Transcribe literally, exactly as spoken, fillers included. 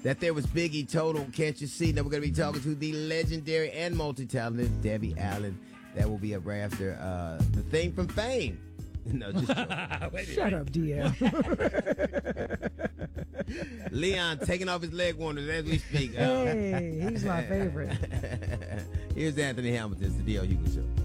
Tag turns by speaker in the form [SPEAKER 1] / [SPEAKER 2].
[SPEAKER 1] That there was Biggie Total, Can't You See? Now we're going to be talking to the legendary and multi-talented Debbie Allen. That will be up right after uh, the thing from Fame. No, just
[SPEAKER 2] Wait, Shut up, D L.
[SPEAKER 1] Leon taking off his leg warmers as we speak.
[SPEAKER 2] Hey, he's my favorite.
[SPEAKER 1] Here's Anthony Hamilton. It's the D L Hugo Show.